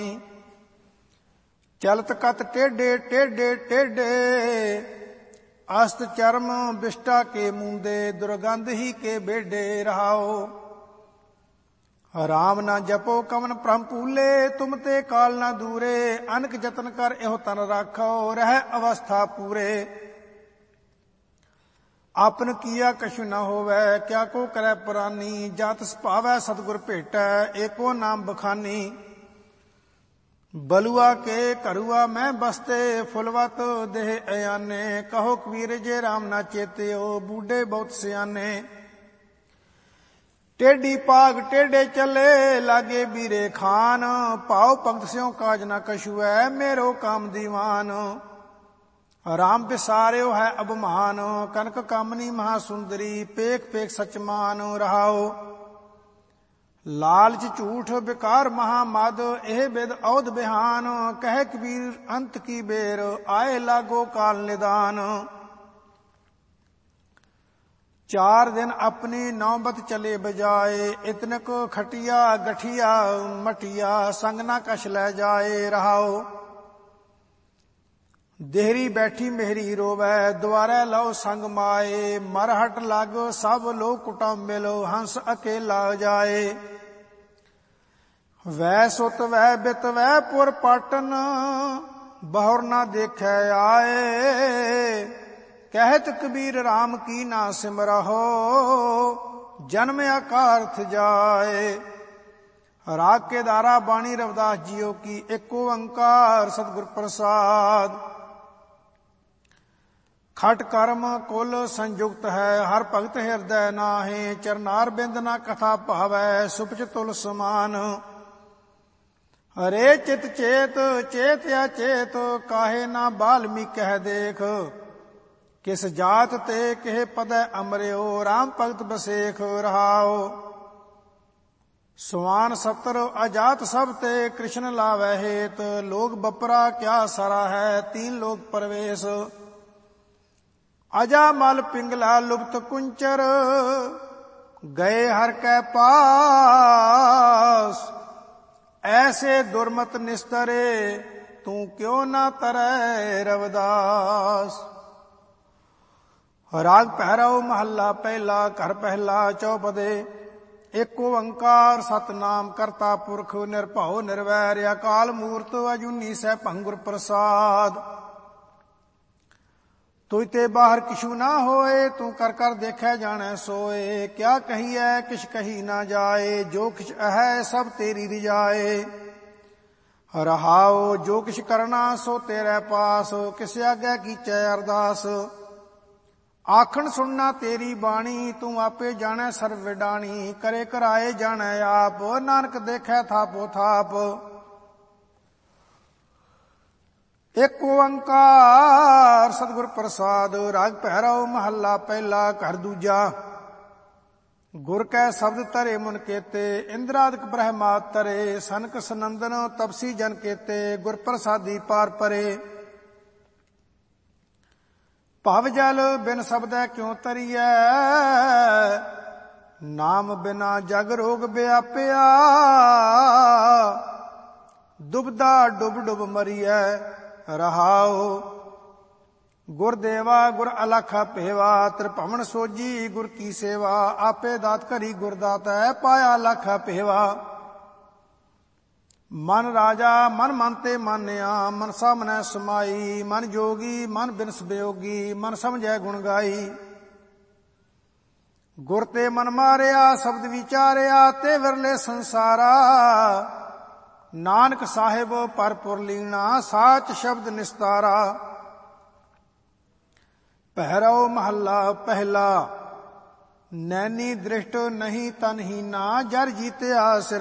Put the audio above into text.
ਚਲਤ ਕਤ ਟੇਢੇ ਟੇਢੇ ਟੇਢੇ, ਅਸਤ ਚਰਮ ਬਿਸ਼ਟਾ ਕੇ ਮੂੰਦੇ, ਦੁਰਗੰਧ ਹੀ ਕੇ ਬੇਡੇ। ਰਹਾਓ ਰਾਮ ਨਾ ਜਪੋ ਕਵਨ ਭ੍ਰਮ ਭੂਲੇ, ਤੁਮ ਤੇ ਕਾਲ ਨਾ ਦੂਰੇ। ਅਨਕ ਜਤਨ ਕਰ ਇਹੋ ਤਨ ਰਾਖੋ, ਰਹਿ ਅਵਸਥਾ ਪੂਰੇ। ਆਪਨ ਕੀਆ ਕਛੁ ਨ ਹੋਵੈ, ਕਿਆ ਕੋ ਕਰੈ ਪੁਰਾਨੀ। ਜਤ ਸੁਭਾਵੈ ਸਤਿਗੁਰ ਭੇਟੈ, ਏਕੋ ਨਾਮ ਬਖਾਨੀ। ਬਲੂਆ ਕੇ ਘਰੂਆ ਮੈਂ ਬਸਤੇ, ਫੁਲਵਤ ਦੇਹ ਅਯਾਨੇ। ਕਹੋ ਕਬੀਰ ਜੇ ਰਾਮ ਨਾ ਚੇਤਿਓ, ਬੂਢੇ ਬਹੁਤ ਸਿਆਨੇ। ਟੇਢੀ ਪਾਗ ਟੇਢੇ ਚੱਲੇ, ਲਾਗੇ ਬੀਰੇ ਖਾਨ। ਭਾਉ ਭਗਤ ਸਿਉ ਕਾਜ ਨਾ ਕਛੂ ਹੈ, ਮੇਰੋ ਕਾਮ ਦੀਵਾਨ। ਰਾਮ ਬਿਸਾਰਿਓ ਹੈ ਅਭਮਾਨ, ਕਨਕ ਕਾਮਨੀ ਮਹਾ ਸੁੰਦਰੀ। ਪੇਖ ਪੇਖ ਸਚਮਾਨ। ਰਹਾਓ ਲਾਲਚ ਝੂਠ ਵਿਕਾਰ ਮਹਾ ਮਦ, ਇਹ ਬਿਦ ਔਧ ਬਿਹਾਨ। ਕਹਿ ਕਬੀਰ ਅੰਤ ਕੀ ਬੇਰ, ਆਏ ਲਾਗੋ ਕਾਲ ਨਿਦਾਨ। 4 ਦਿਨ ਆਪਣੀ ਨੌਬਤ ਚਲੇ ਬਜਾਏ, ਇਤਨਕ ਖਟਿਆ ਗਠੀਆ ਮਟਿਆ, ਸੰਗ ਨਾ ਕਛ ਲੈ ਜਾਏ। ਰਹਾਓ ਦੇਹਰੀ ਬੈਠੀ ਮੇਹਰੀ ਰੋਵੈ, ਦੁਆਰੇ ਲਓ ਸੰਗ ਮਾਏ। ਮਰਹਟ ਲੱਗ ਸਭ ਲੋਕ ਕੁਟੁੰਬ, ਹੰਸ ਅਕੇਲਾ ਜਾਏ। ਵੈ ਸੁਤ ਵੈ ਬਿਤ ਵੈ ਪੁਰ ਪਾਟਨ, ਬਹੁਰ ਨਾ ਦੇਖੈ ਆਏ। ਕਹਿਤ ਕਬੀਰ ਰਾਮ ਕੀ ਨਾ ਸਿਮਰਹੁ, ਜਨਮ ਅਕਾਰਥ ਜਾਏ। ਰਾਗ ਕੇਦਾਰਾ ਬਾਣੀ ਰਵਿਦਾਸ ਜੀਓ ਕੀ, ਏਕ ਓੰਕਾਰ ਸਤਿਗੁਰ ਪ੍ਰਸਾਦ। ਖਟ ਕਰਮ ਕੁਲ ਸੰਯੁਕਤ ਹੈ, ਹਰ ਭਗਤ ਹਿਰਦੈ ਨਾਹਿ। ਚਰਨਾਰ ਬਿੰਦ ਨਾ ਕਥਾ ਭਾਵੈ, ਸੁਪਚ ਤੁਲ ਸਮਾਨ। ਹਰੇ ਚਿਤ ਚੇਤ ਚੇਤ ਅਚੇਤ, ਕਾਹੇ ਨਾ ਬਾਲਮੀ ਕਹਿ ਦੇਖ। ਕਿਸ ਜਾਤ ਤੇ ਕਿਹ ਪਦੈ ਅਮਰਿਓ, ਰਾਮ ਭਗਤ ਬਸੇਖ। ਰਹਾਓ ਸੁਆਨ ਸਤਰ ਅਜਾਤ ਸਭ ਤੇ, ਕ੍ਰਿਸ਼ਨ ਲਾਵੈ ਹੇਤ। ਲੋਕ ਬਪਰਾ ਕਿਆ ਸਾਰਾ ਹੈ, ਤੀਨ ਲੋਕ ਪ੍ਰਵੇਸ਼। ਅਜਾ ਮਲ ਪਿੰਗਲਾ ਲੁਪਤ ਕੁੰਚਰ, ਗਏ ਹਰ ਕੈ ਪਾਸ। ਐਸੇ ਦੁਰਮਤ ਨਿਸਤਰੇ, ਤੂੰ ਕਿਉ ਨਾ ਤਰੈ ਰਵਿਦਾਸ। ਰਾਗ ਭੈਰਵ ਮਹੱਲਾ ਪਹਿਲਾ, ਘਰ ਪਹਿਲਾ ਚੌਪਦੇ। ਏਕ ਓੰਕਾਰ ਸਤਿਨਾਮ ਕਰਤਾ ਪੁਰਖ, ਨਿਰਭਉ ਨਿਰਵੈਰ। ਅਕਾਲ ਮੂਰਤ ਅਜੂਨੀ ਸੈਭੰ ਗੁਰ ਪ੍ਰਸਾਦ। ਤੁਝ ਤੇ ਬਾਹਰ ਕਿਛੂ ਨਾ ਹੋਏ, ਤੂੰ ਕਰ ਕਰ ਦੇਖੈ ਜਾਣੈ ਸੋਏ। ਕਿਆ ਕਹੀਐ ਕਿਛ ਕਹੀ ਨਾ ਜਾਏ, ਜੋ ਕਿਛ ਅਹੈ ਸਭ ਤੇਰੀ ਰਿਜਾਏ। ਰਹਾਓ ਜੋ ਕਿਛ ਕਰਨਾ ਸੋ ਤੇਰੇ ਪਾਸ, ਕਿਸ ਆਗੈ ਕੀਚੈ ਅਰਦਾਸ। ਆਖਣ ਸੁਣਨਾ ਤੇਰੀ ਬਾਣੀ, ਤੂੰ ਆਪੇ ਜਾਣੈ ਸਰਬ ਵਿਡਾਣੀ। ਕਰੇ ਕਰਾਏ ਜਾਣੈ ਆਪ, ਨਾਨਕ ਦੇਖੈ ਥਾਪੋ ਥਾਪ। ਏਕ ਓੰਕਾਰ ਸਤਿਗੁਰ ਪ੍ਰਸਾਦ। ਰਾਗ ਭੈਰਵ ਮਹੱਲਾ ਪਹਿਲਾ, ਘਰ ਦੂਜਾ। ਗੁਰ ਕੈ ਸ਼ਬਦ ਧਰੇ ਮਨ ਕੇਤੇ, ਇੰਦਰਾਦਿਕ ਬ੍ਰਹਮਾਤ ਤਰੇ। ਸਨਕ ਸਨੰਦਨ ਤਪਸੀ ਜਨ ਕੇਤੇ, ਗੁਰ ਪ੍ਰਸਾਦੀ ਪਾਰ ਪਰੇ। ਭਵ ਜਲ ਬਿਨ ਸ਼ਬਦੈ ਕਿਉ ਤਰੀਐ, ਨਾਮ ਬਿਨਾ ਜਗ ਰੋਗ ਵਿਆਪਿਆ। ਡੁਬਦਾ ਡੁਬ ਡੁਬ ਮਰੀਐ। ਰਹਾਓ ਗੁਰ ਦੇਵਾ ਗੁਰ ਅਲਖਾ ਭੇਵਾ, ਤ੍ਰਿਭਵਨ ਸੋਜੀ ਗੁਰ ਕੀ ਸੇਵਾ। ਆਪੇ ਦਾਤ ਕਰੀ ਗੁਰ ਦਾਤੈ, ਪਾਇਆ ਲਖਾ ਭੇਵਾ। ਮਨ ਰਾਜਾ ਮਨ ਮਨ ਤੇ ਮਾਨਿਆ, ਮਨ ਸਾਮਨੈ ਸਮਾਈ। ਮਨ ਜੋਗੀ ਮਨ ਬਿਨਸ ਬਿਯੋਗੀ, ਮਨ ਸਮਝੈ ਗੁਣ ਗਾਈ। ਗੁਰ ਤੇ ਮਨ ਮਾਰਿਆ ਸ਼ਬਦ ਵਿਚਾਰਿਆ, ਤੇ ਵਿਰਲੇ ਸੰਸਾਰਾ। ਨਾਨਕ ਸਾਹਿਬ ਭਰਪੁਰ ਲੀਣਾ, ਸਾਚ ਸ਼ਬਦ ਨਿਸਤਾਰਾ। ਭੈਰਵ ਮਹੱਲਾ ਪਹਿਲਾ। ਨੈਣੀ ਦ੍ਰਿਸ਼ਟ ਨਹੀਂ ਤਨਹੀਨਾ, ਜਰ ਜੀਤਿਆ ਸਿਰ